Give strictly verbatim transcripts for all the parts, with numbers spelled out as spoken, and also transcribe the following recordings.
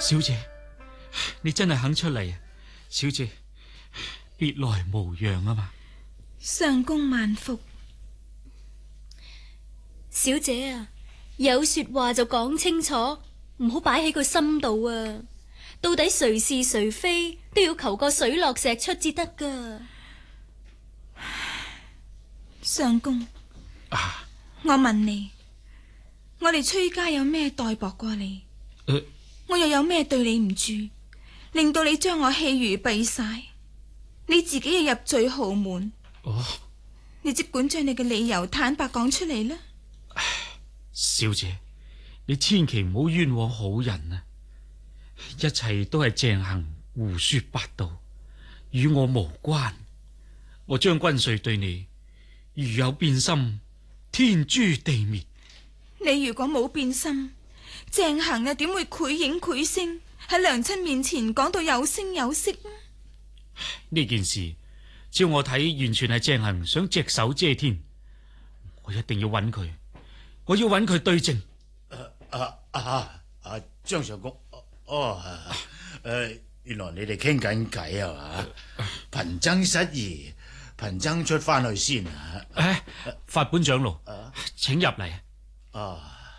小姐，你真係肯出嚟啊！小姐，別來無恙啊嘛。 相公萬福。 小姐啊，有說話就講清楚，唔好擺喺個心度啊！到底誰是誰非，都要求個水落石出至得噶。 相公， 啊， 我問你，我哋崔家有咩待薄過你？ 呃、 我又有咩對你唔住，令到你將我棄如敝屣？你自己又入罪豪門， 哦， 你即管將你嘅理由坦白講出嚟啦。 小姐，你千祈唔好冤枉好人啊！一切都係鄭恒胡說八道，與我無關。我張君瑞對你如有變心，天誅地滅。 你如果冇變心，鄭恒又點會繪影繪聲喺娘親面前講到有聲有色呢？ 呢件事照我睇，完全係鄭恒想隻手遮天。我一定要揾佢，我要揾佢對證。 啊啊啊！張相公，哦，誒、啊，原來你哋傾緊偈係嘛？貧僧失儀，貧僧出翻去先啊！ 誒，法本長老， 啊、 請入嚟。 啊，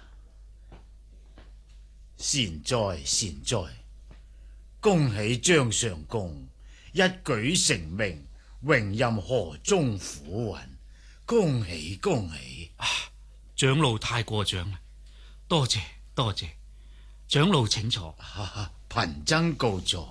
善哉善哉，恭喜張相公一舉成名，榮任河中府尹，恭喜恭喜！ 啊，長老太過獎啦，多謝多謝，長老請坐。 啊，貧僧告座。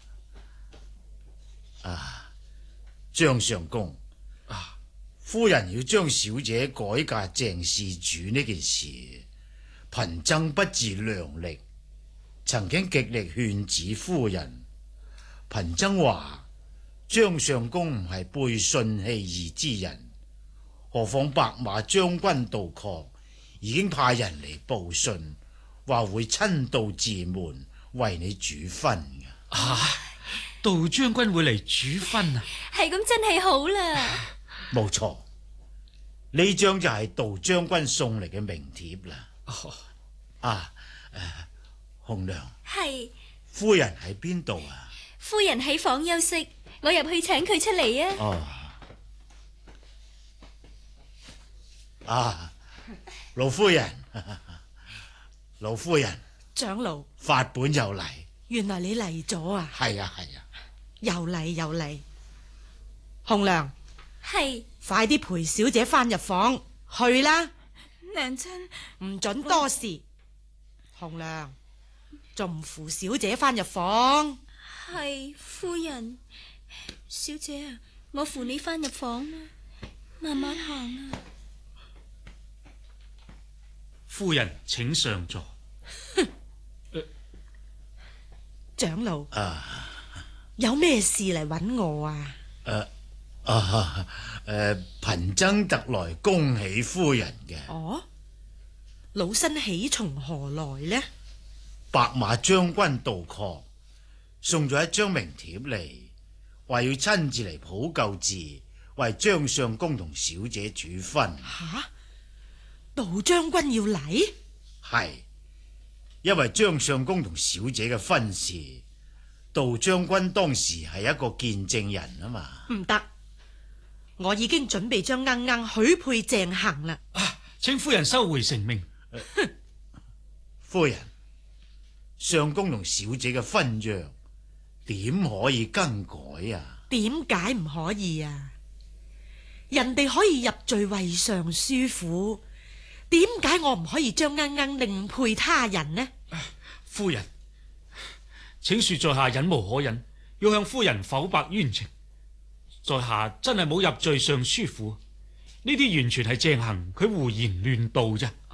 啊，張相公， 啊， 夫人要將小姐改嫁鄭事主呢件事，貧僧不自量力，曾經極力勸止夫人。貧僧話張相公唔係背信棄義之人，何況白馬將軍杜確已經派人嚟報信，話會親到寺門為你主婚嘅。 啊，杜將軍會嚟主婚啊？ 係咁真係好啦。 冇錯，呢張就係杜將軍送嚟嘅名帖啦。 哦、 啊，誒、呃，紅娘， 係夫人喺邊度啊？ 夫人喺房休息，我入去請佢出嚟啊。 哦，啊，老夫人，老夫人， 長老， 法本又嚟， 原來你嚟咗啊！ 係啊係啊， 又嚟又嚟，紅娘， 係快啲陪小姐翻入房去啦！ 娘親， 唔准多事。紅娘，仲唔扶小姐翻入房？ 係夫人，小姐啊，我扶你翻入房啦，慢慢行啊。 夫人請上座。 長老， 啊， 有咩事嚟揾我啊？ 誒啊誒，貧僧特來恭喜夫人嘅。 哦，老身喜從何來呢？ 白馬將軍杜確送咗一張名帖嚟，話要親自嚟普救寺，為張相公同小姐主婚。 吓，杜將軍要嚟？ 係，因為張相公同小姐嘅婚事，杜將軍當時係一個見證人啊嘛。 唔得，我已經準備將鶯鶯許配鄭恒啦。 啊，請夫人收回成命。 哼，夫人，相公同小姐嘅婚約點可以更改啊？ 點解唔可以啊？人哋可以入贅為尚書府，點解我唔可以將鶯鶯另配他人呢？ 啊，夫人，請恕在下忍無可忍，要向夫人剖白冤情。在下真係冇入贅尚書府，呢啲完全係鄭恒佢胡言亂道啫。